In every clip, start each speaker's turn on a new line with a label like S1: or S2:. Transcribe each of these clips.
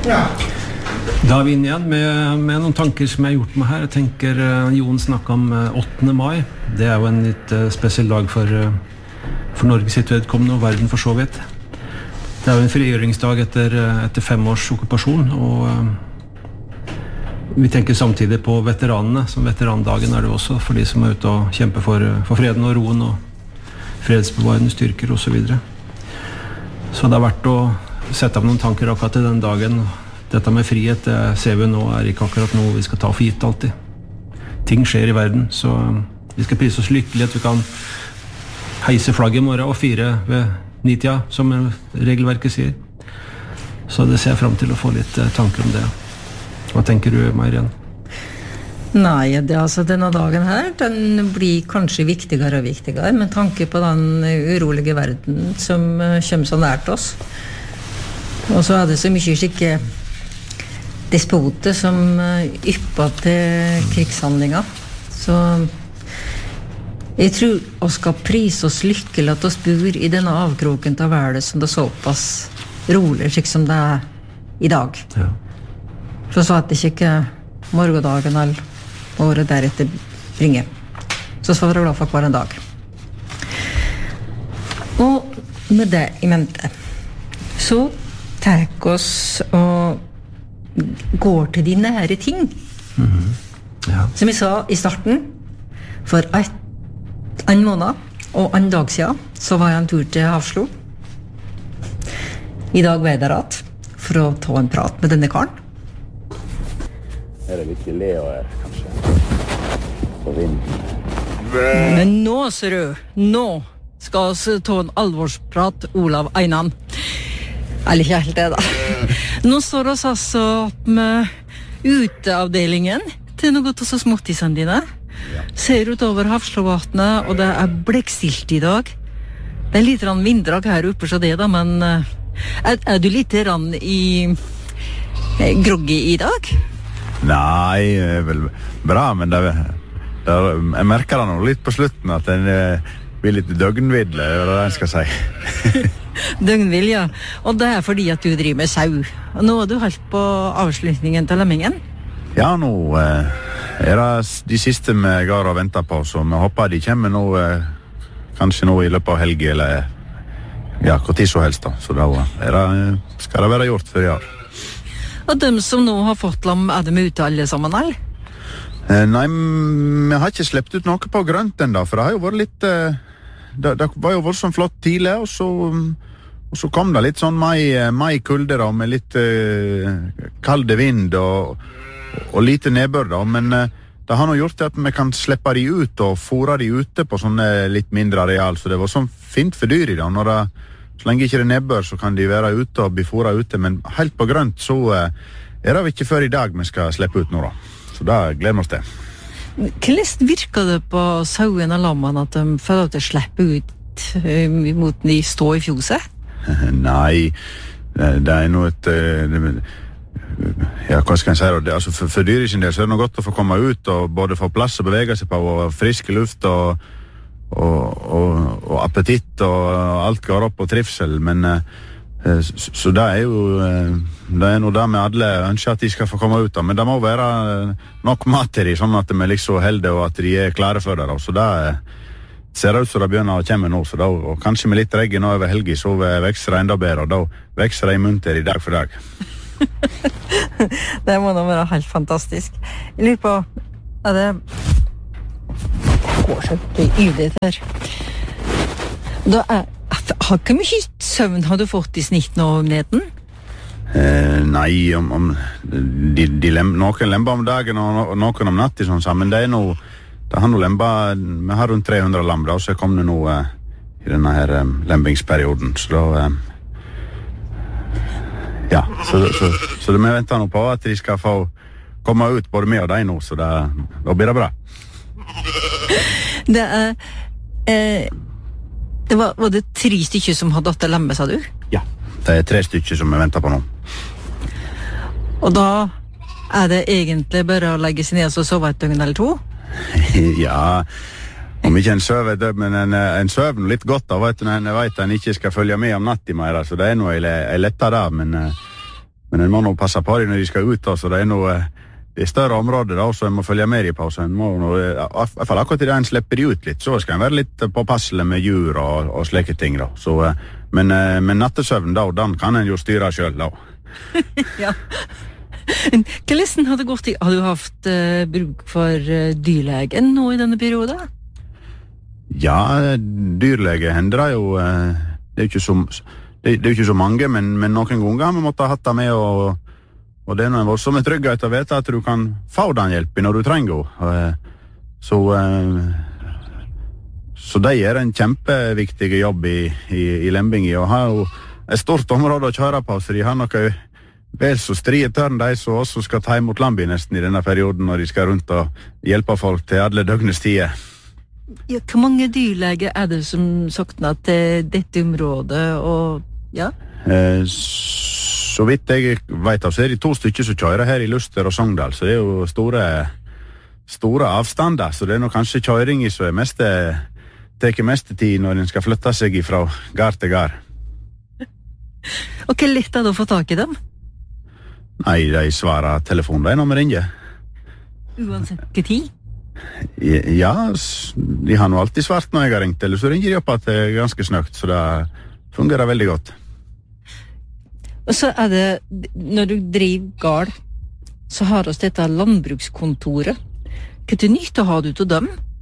S1: Da vi inne igjen med noen tanker som jeg har gjort meg her. Jeg tenker Jon snakket om 8. mai. Det jo en litt spesiell dag for Norge sitt vedkommende og verden for så vidt. Det jo en frigjøringsdag etter 5 års okkupasjon, og vi tenker samtidig på veteranene. Som veterandagen det også for de som ute og kjemper for freden og roen og fredsbevarende styrker og så videre. Så det har vært å sette av noen tanker akkurat til den dagen. Dette med frihet, det ser vi nå, ikke akkurat noe vi skal ta for gitt alltid. Ting skjer i verden, så vi skal prise oss lykkelig at vi kan heise flagget i morgen og fire ved 9-tida, som regelverket sier. Så det ser jeg frem til å få litt tanker om det. Hva tenker du, Marianne?
S2: Nei, denne dagen her, den blir kanskje viktigere og viktigere, med tanke på den urolige verden som kommer så nært oss. Og så det så mye skikke despoter som ypper til krigshandlinger. Så jeg tror vi skal prise oss lykkelig at vi bor i denne avkroken til verden som det såpass rolig, slik som det i dag.
S1: Ja.
S2: Så at det ikke morgendagen eller året deretter bringer. Så skal vi være glad for hver en dag. Og med det i mente, så tar oss og går til de nære ting.
S1: Ja.
S2: Som jeg sa i starten, for en måned og en dag siden, så var jeg en tur til Hafslo. I dag var jeg der at, for å ta en prat med denne karen.
S3: Det litt Leo her, kanskje. På vinden.
S2: Men nå, ser du, nå skal vi ta en alvorsprat, Olav Einan. Eller ikke helt det da. Nå står vi altså med uteavdelingen til noe av så småttisene dine. Ser utover Hafslovatnet, og det blekkstilt i dag. Det litt vinddrag her oppe, så det da, men du litt groggy i dag?
S3: Nei, vel bra, men jeg merker det nå litt på slutten at den blir litt døgnvidle, det det jeg skal si.
S2: Døgnvill, ja. Og det fordi at du driver med sau. Nå har du holdt på avslutningen til lemmingen?
S3: Ja, nå det de siste vi går og venter på, så vi håper de kommer nå, kanskje nå i løpet av helgen, eller ja, hvor tid så helst da. Så da skal det være gjort før i år.
S2: Og dem som nå har fått lam, de ute alle sammen, eller?
S3: Nei, vi har ikke slept ut noe på grønt enda, for det har jo vært litt det var jo voldsomt flott tidlig, og så kom det litt sånn mai kulde da, med litt kalde vind og lite nedbør da, men det har nå gjort at vi kan slippe de ut og fôre de ute på sånne litt mindre areal, så det var sånn fint for dyr i da. Så lenge ikke det nedbør, så kan de være ute og bli fôret ute, men helt på grønt så det ikke før i dag vi skal slippe ut nå da. Så da gleder vi oss til.
S2: Hvordan virker det på sauen og lammene at de får lov til å slippe ut mot de står i fjoset?
S3: Nei, det noe ja, hva skal jeg si da? Altså for dyr sin del så det noe godt å få komme ut og både få plass å bevege seg på og frisk luft og appetitt og alt går opp og trivsel, men så det jo det noe der med alle ønsker at de skal få komme ut da, men det må være nok mat til de, sånn at de liksom heldige og at de klare for det da. Så det ser ut som det begynner å komme nå, så da, og kanskje med litt regn nå over helgen så vekster det enda bedre, og da vekster det i munter i dag for dag.
S2: Det må da være helt fantastisk. Jeg lurer på, det går så ivrig der. Da har ikke mye søvn har du fått i snitt nå om neten?
S3: Nei, noen lemper om dagen og noen om natt sånn sammen, det noe det har noe lemper, vi har rundt 300 lam da, så kom det noe i denne her lempingsperioden, så da ja, så det vi venter nå på at de skal få komme ut både med og deg nå, så da blir det bra.
S2: Det var det 3 stykker som hadde datt lemme, sa du?
S3: Ja, det 3 stykker som vi venter på nå.
S2: Og da det egentlig bare å legge seg ned og sove et døgn eller 2?
S3: Ja, om ikke en søver, men en søver litt godt da, vet du, når en vet at en ikke skal følge med om natt i mer, så det noe jeg letta da, men Men en må nå passe på dem når de skal ut, så det det større områder da, så en må følge med i pausen. En må nå, i hvert fall akkurat i det en slipper de ut litt, så skal en være litt påpasselig med djur og slike ting da. Så, men nattesøvn da, den kan en jo styre selv da.
S2: Ja. Hvordan har det gått har du haft bruk for dyrlegen nå i denne perioden?
S3: Ja, dyrlege hender det jo, det er jo ikke så mange, men noen ganger har vi måttet ha hatt det med, og det en voldsomme trygghet å vite at du kan få den hjelpen når du trenger den. Så det gjør en kjempeviktig jobb i Lembingi, og har jo et stort område å kjøre på, så de har noe vel så strie tørn, de som også skal ta imot Lambi nesten i denne perioden, når de skal rundt og hjelpe folk til alle døgnets tider.
S2: Ja, hvor mange dyrleger det som sokner til dette området, og ja?
S3: Så vidt jeg vet av, så det 2 stykker som kjører her i Luster og Sogndal, så det jo store avstander, så det nok kanskje kjøring i som tar mest tid når en skal flytte seg fra gard til gard.
S2: Og hvor lett det å få tak i dem?
S3: Nei, de svarer telefonen når vi ringer.
S2: Uansett hva tid?
S3: Ja, de har nå alltid svart når jeg har ringt, eller så ringer de opp at det ganske snøkt, så det fungerer veldig godt.
S2: Og så det, når du driver gard, så har oss dette landbrukskontoret. Hva til nytt har du til dem?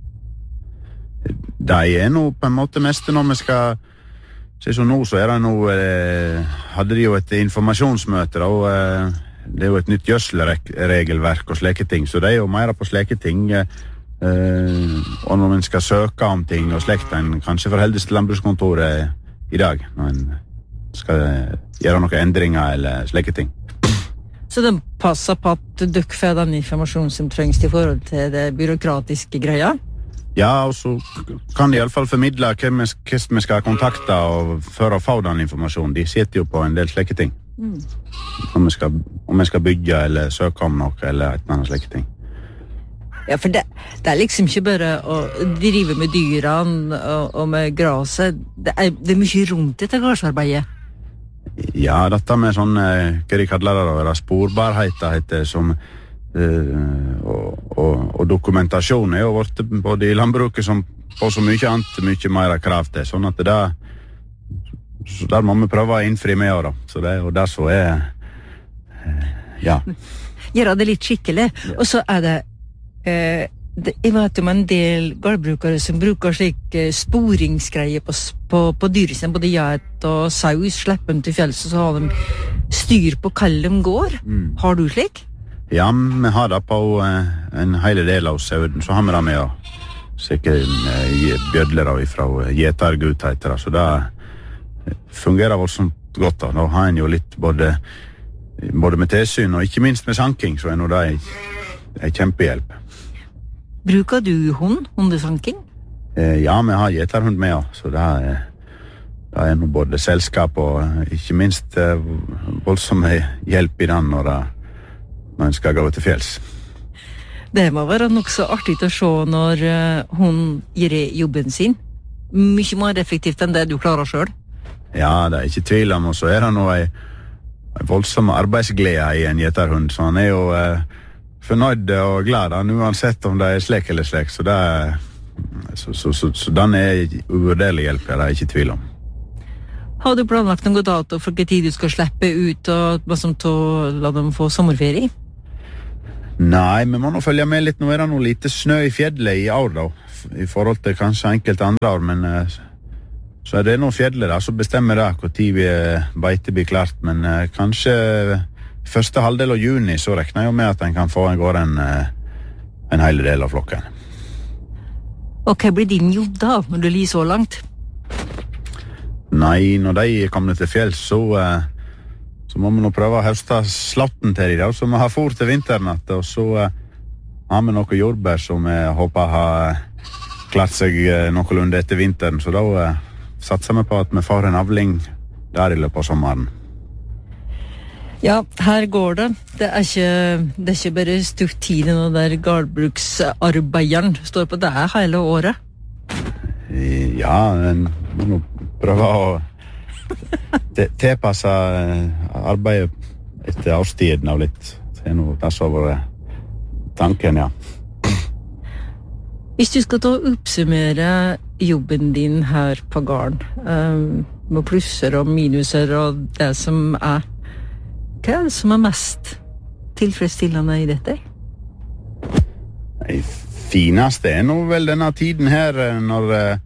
S3: De nå på en måte mest når vi skal se så nå, så det nå hadde de jo et informasjonsmøte da, og det jo et nytt gjødselregelverk og slike ting, så det jo mer på slike ting, og når man skal søke om ting og slekt, en kanskje forholdes til landbrukskontoret i dag, når en skal gjøre noen endringer eller slike ting.
S2: Så de passer på at dere får den informasjonen som trengs i forhold til det byråkratiske greia?
S3: Ja, og så kan de i alle fall formidle hvem vi skal kontakte og for å få den informasjonen. De sitter jo på en del slike ting. Om vi skal bygge eller søke om noe eller et annet slike ting.
S2: Ja, for det liksom ikke bare å drive med dyrene og med graset. Det mye rundt dette gardsarbeidet.
S3: Ja, dette med sånn, hva de kaller det, sporbarhet, heter som og dokumentasjon jo vært både i landbruket som på så mye annet, mye mer krav til, sånn at så der må vi prøve å innfri med da. Så det jo der så ja.
S2: Gjøre det litt skikkelig. Ja. Og så det jeg vet om en del gårdbrukere som bruker slik sporingsgreier på dyret sin, både geit og saus, slipper dem til fjells, og så har de styr på hva de går. Har du slik?
S3: Ja, vi har det på en hele del av sauden, så har vi det med å sikkert bjødler fra gjetergut, heter det, så det fungerer voldsomt godt da. Da har en jo litt både med tilsyn og ikke minst med sanking, så nå det kjempehjelp.
S2: Bruker du hundesanking?
S3: Ja, vi har gjeterhund med, så det nå både selskap og ikke minst voldsomme hjelp i den når en skal gå til fjells.
S2: Det må være nok så artig å se når hun gjør jobben sin. Mye mer effektivt enn det du klarer selv.
S3: Ja, det ikke tvil om, og så det noe en voldsom arbeidsglede i en gjeterhund, så han jo fornøyd og glad han, uansett om det slek eller slek, så den uvurderlig hjelp, det ikke tvil om.
S2: Har du planlagt noen dato for hva tid du skal slippe ut og la dem få sommerferie?
S3: Nei, vi må nå følge med litt. Nå det noe lite snø i fjellet i år da, i forhold til kanskje enkelte andre år, men så det noe fjellet da, så bestemmer det hvor tid beite blir klart, men kanskje første halvdel av juni så regner jeg jo med at en kan få en hel del av flokken.
S2: Og hva blir din jobb da, når du lir så langt?
S3: Nei, når de kommer til fjells, så må vi nå prøve å høste slatten til dem, så vi har fôr til vinteren, og så har vi noe jordbær som vi håper har klart seg noenlunde etter vinteren, så da satser vi på at vi får en avling der i løpet av sommeren.
S2: Ja, her går det. Det ikke bare stutt tid når der gårdbruksarbeideren står på det hele året.
S3: Ja, en må nå prøve å tilpasse arbeidet etter avstiden av litt. Det noe det som har vært tanken, ja.
S2: Hvis du skal ta og oppsummere jobben din her på gården, med plusser og minuser og det som hva det som mest tilfredsstillende i dette?
S3: Det fineste nå vel denne tiden her, når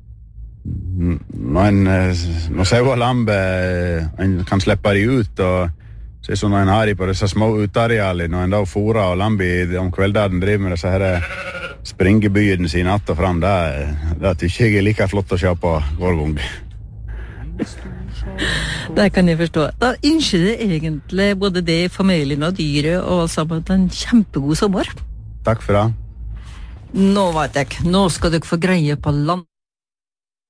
S3: sau og lampe en kan slippe de ut, og så er sånn når en har de på disse små utarealene, når en da fôrer og lampe om kvelden driver med disse her springebyen sine att og fram, det tykker jeg like flott å se på hver gang.
S2: Det kan jeg forstå. Da ønsker det egentlig både det, familien og dyret, og sammen en kjempegod sommer.
S3: Takk for det.
S2: Nå vet jeg, nå skal dere få greie på land.